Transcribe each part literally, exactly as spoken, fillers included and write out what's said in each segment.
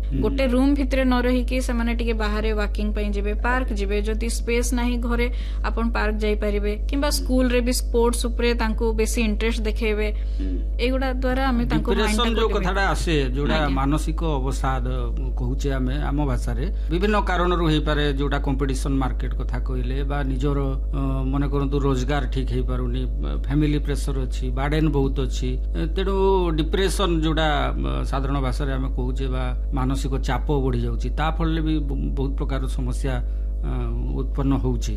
गोटे रूम भितर न रही से माने टिके बाहर वाकिंग पई जिवे पार्क जिवे जदि स्पेस नाही घरे आपण पार्क जाई परिबे किंबा स्कूल रे भी स्पोर्ट्स ऊपर तांको बेसी इंटरेस्ट देखेबे एगुडा द्वारा हमें तांको डिप्रेशन जो कथाडा आसे जोडा मानसिक अवसाद कहूचे आमे आम भाषा रे विभिन्न कारण रु हेई पारे जोडा कंपटीशन मार्केट कथा कहले बा निजर मन करंतु रोजगार ठीक हेई पारुनी फैमिली प्रेशर अछि बार्डन बहुत अछि तेडो डिप्रेशन जोडा साधारण भाषा रे आमे कहूचे बा मानसिक चाप बढ़ी जाउची ता फलले भी बहुत प्रकार समस्या उत्पन्न होउची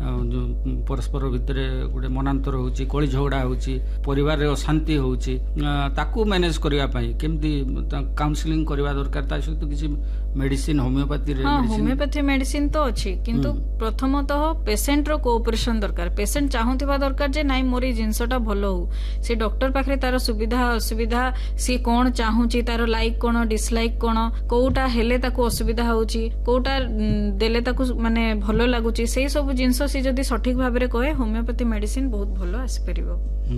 परस्पर भितर गोटे मनांतर होउची कली झगड़ा होउची परिवार रे अशांति होउची ताकू मैनेज करिया पई केमती काउंसलिंग करबा दरकार ता सहित किछि मेडिसिन होमियोपैथी रे हां होमियोपैथी मेडिसिन तो अछि किंतु प्रथमतः पेशेंट रो कोऑपरेशन दरकार पेशेंट चाहुथिबा दरकार जे नाइ मोरी जिंसटा भलो हो से डॉक्टर पाखरे तार सुविधा असुविधा से कोन चाहुची तार लाइक कोन डिसलाइक कोन कोउटा हेले ताको असुविधा होउची कोउटा देले ताको माने भलो लागुची सेही सब जिंस से जदि सठिक भाव में कहे होमियोपैथी मेडिसिन बहुत भलो आसी परिबो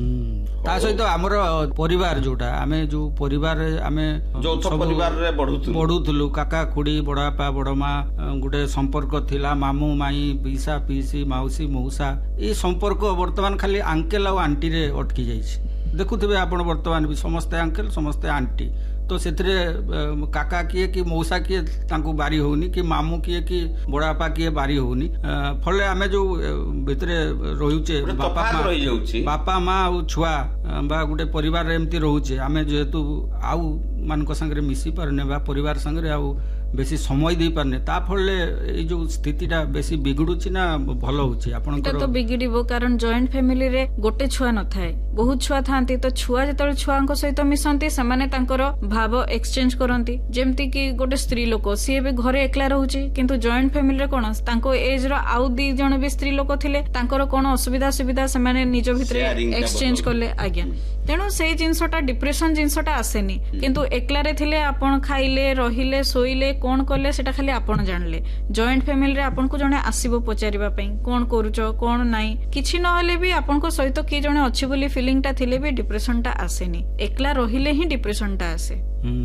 ता सहित हमर परिवार जोटा आमे जो परिवार आमे जौथ परिवार रे बढ़ुथु बढ़ुथुलु काका खुड़ी बड़ापा बड़मा गुटे संपर्क थिला मामू माई पीसा पीसी माउसी मौसा ए संपर्क वर्तमान खाली अंकल और आंटी रे अटकी जाइछि देखुथिबे आपण वर्तमान भी समस्त अंकल समस्त आंटी तो सेथरे काका किए कि मौसा किए तांको बारी होउनी कि मामू किए कि बड़ापा किए बारी होउनी फले आमे जो भितरे रहुचे बापा माँ बापा माँ आ छुआ बा गुटे परिवार एमती रहुचे आमे जेहेतु आउ मानक संगे मिसी पारने बा परिवार संगे आउ बेसी समय दे पारने ता फले ए जो स्थितिटा बेसी बिगडुची ना भलो होची आपण तो बिगडिबो कारण जॉइंट फैमिली रे गोटे छुआ न थाए बहुत छुआ थांती तो छुआ जतल छुआंको सहित मिसंती समाने तांकर भाव एक्सचेंज करंती जेमती कि गोटे स्त्री लोक सी भी घरे एकला रहउची किंतु जॉइंट फैमिली रे कोन तांको एज रो आउ दी जण भी स्त्री लोक थिले तांकर कोन असुविधा सुविधा समाने निज भितरे एक्सचेंज करले आज्ञा तेणु से जिनसटा डिप्रेशन जिनसटा आसेनी किंतु एकला रे थिले आपण खाइले रहिले सोइले कोन करले सेटा खाली आपण जानले जॉइंट फैमिली रे आपण को जणे आसीबो पचारिबा पई कोन करूचो कोन नाइ किछि न होले भी आपण को सहित की जणे अछि बोली फीलिंग ता थिले भी डिप्रेशन ता आसेनी एकला रहिले ही डिप्रेशन ता आसे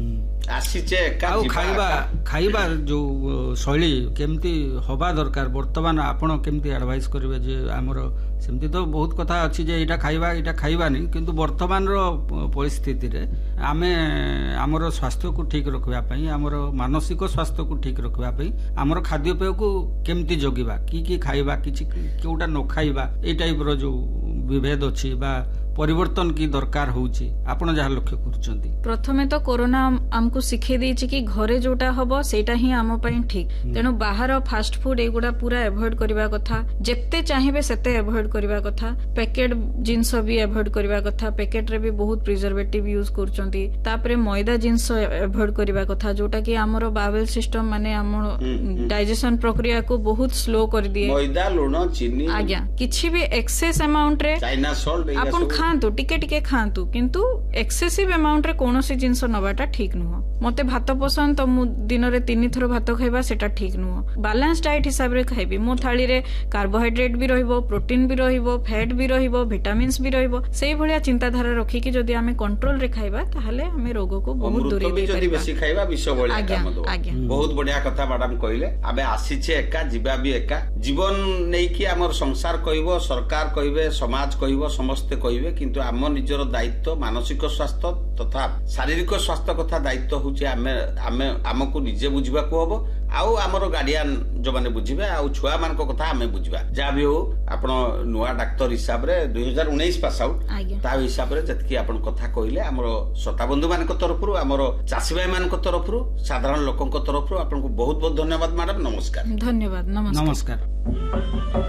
आसीचे आउ खाइबा खाइबा जो शैली केमती हवा दरकार वर्तमान आपण केमती एडवाइस करिवे जे हमर सेमती तो बहुत कथा अछि जे एटा खाइबा एटा खाइबानी किंतु वर्तमान रो परिस्थिति रे आमे हमर स्वास्थ्य को ठीक रखबा पई हमर मानसिक स्वास्थ्य को ठीक रखबा पई हमर खाद्य पेय को केमती जगिबा की की खाइबा किछि केउटा न खाइबा ए टाइप रो जो विभेद अछि बा परिवर्तन की दरकार होउची आपण जहा लक्ष्य करचंती प्रथमे तो कोरोना हमको सिखे देछि कि घरे जोटा हबो सेटा ही आम पई ठीक तेनो बाहर फास्ट फूड एगुडा पूरा अवॉइड करबा कथा जेते चाहिबे सेते अवॉइड करबा कथा पैकेट जिंस भी अवॉइड करबा कथा पैकेट रे भी बहुत प्रिजर्वेटिव यूज करचंती तापरे मैदा जिंस अवॉइड करबा कथा जोटा कि हमरो बावेल सिस्टम माने हमरो डाइजेशन प्रक्रिया को बहुत स्लो कर दिए मैदा लूण चीनी आज्ञा किछि भी एक्सेस अमाउंट रे चाइना सॉल्ट आपन खांतु टिके टिके खांतु किंतु एक्सेसिव अमाउंट रे कोनोसी जिंस नबाटा ठीक नुह मते भात पसंद तो मु दिन रे तीन थरो भात खाइबा सेटा ठीक नुह बैलेंस डाइट हिसाब रे खाइबी मो थाली रे कार्बोहाइड्रेट भी रहिबो प्रोटीन भी रहिबो फैट भी रहिबो विटामिन्स भी रहिबो सेही भलिया चिंता धारा रखी कि जदी हमें कंट्रोल रे खाइबा ताहले हमें रोग को बहुत दूर दे जदी बेसी खाइबा विष भलिया काम दो बहुत बढ़िया कथा मैडम कहिले आबे आसीचे एका जीवा भी एका जीवन नै कि हमर संसार कहिबो सरकार कहिबे समाज कहिबो समस्त कहिबे किंतु आम निजर दायित्व मानसिक स्वास्थ्य तथा शारीरिक स्वास्थ्य कथा दायित्व होचे आमे आमे हमको निजे बुझिबा को हबो आउ हमरो गार्डियन जो माने बुझिबे आउ छुआ मान को कथा हमें बुझिबा जा भी हो आपण नुवा डाक्टर हिसाब रे दो हज़ार उन्नीस पास आउट ता हिसाब रे जतकी आपण कथा कहिले हमरो श्रोता बंधु मान को तरफ रु हमरो चासी भाई मान को तरफ रु साधारण लोकन को तरफ रु आपण को बहुत बहुत धन्यवाद मैडम नमस्कार धन्यवाद नमस्कार नमस्कार।